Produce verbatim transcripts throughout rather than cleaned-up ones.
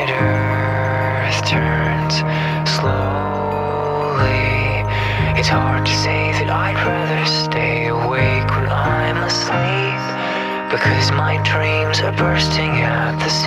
planet Earth turns slowly. It's hard to say that I'd rather stay awake when I'm asleep, because my dreams are bursting at the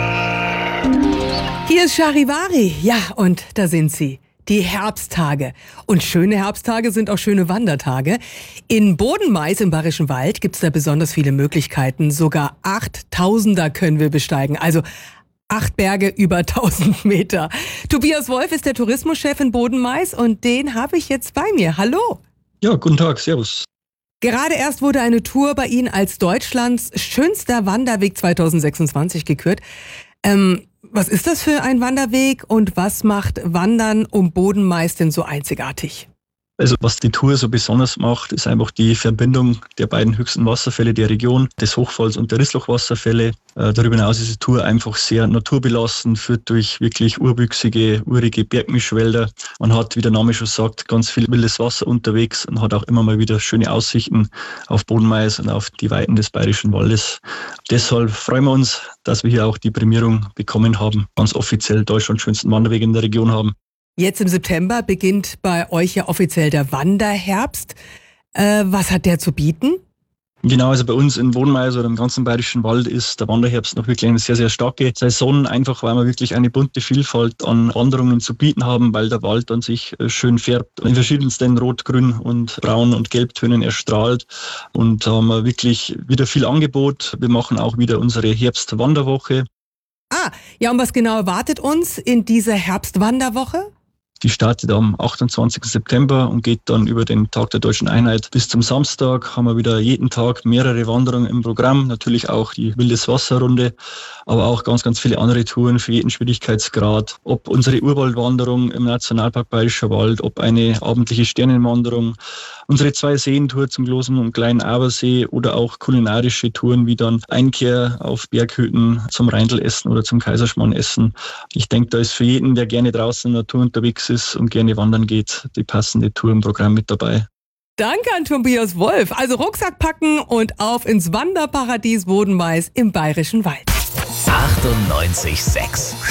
seams. Hier ist Charivari. Ja, und da sind sie. Die Herbsttage. Und schöne Herbsttage sind auch schöne Wandertage. In Bodenmais im Bayerischen Wald gibt es da besonders viele Möglichkeiten. Sogar achttausender können wir besteigen. Also acht Berge über tausend Meter. Tobias Wolf ist der Tourismuschef in Bodenmais und den habe ich jetzt bei mir. Hallo. Ja, guten Tag, servus. Gerade erst wurde eine Tour bei Ihnen als Deutschlands schönster Wanderweg zweitausendsechsundzwanzig gekürt. Ähm, was ist das für ein Wanderweg und was macht Wandern um Bodenmais denn so einzigartig? Also was die Tour so besonders macht, ist einfach die Verbindung der beiden höchsten Wasserfälle der Region, des Hochfalls und der Rissloch-Wasserfälle. Äh, darüber hinaus ist die Tour einfach sehr naturbelassen, führt durch wirklich urwüchsige, urige Bergmischwälder. Man hat, wie der Name schon sagt, ganz viel wildes Wasser unterwegs und hat auch immer mal wieder schöne Aussichten auf Bodenmais und auf die Weiten des Bayerischen Waldes. Deshalb freuen wir uns, dass wir hier auch die Prämierung bekommen haben, ganz offiziell Deutschlands schönsten Wanderweg in der Region haben. Jetzt im September beginnt bei euch ja offiziell der Wanderherbst. Äh, was hat der zu bieten? Genau, also bei uns in Bodenmais oder im ganzen Bayerischen Wald ist der Wanderherbst noch wirklich eine sehr, sehr starke Saison, einfach weil wir wirklich eine bunte Vielfalt an Wanderungen zu bieten haben, weil der Wald an sich schön färbt, in verschiedensten Rot, Grün und Braun- und Gelbtönen erstrahlt. Und da haben wir wirklich wieder viel Angebot. Wir machen auch wieder unsere Herbstwanderwoche. Ah, ja, und was genau erwartet uns in dieser Herbstwanderwoche? Die startet am achtundzwanzigsten September und geht dann über den Tag der Deutschen Einheit bis zum Samstag. Haben wir wieder jeden Tag mehrere Wanderungen im Programm. Natürlich auch die Wildes-Wasser-Runde, aber auch ganz, ganz viele andere Touren für jeden Schwierigkeitsgrad. Ob unsere Urwaldwanderung im Nationalpark Bayerischer Wald, ob eine abendliche Sternenwanderung, unsere Zwei-Seen-Tour zum Großen und Kleinen Abersee oder auch kulinarische Touren wie dann Einkehr auf Berghütten zum Reindl-Essen oder zum Kaiserschmarrn-Essen. Ich denke, da ist für jeden, der gerne draußen in der Natur unterwegs ist und gerne wandern geht, die passende Tour im Programm mit dabei. Danke an Tobias Wolf. Also Rucksack packen und auf ins Wanderparadies Bodenmais im Bayerischen Wald. achtundneunzig Komma sechs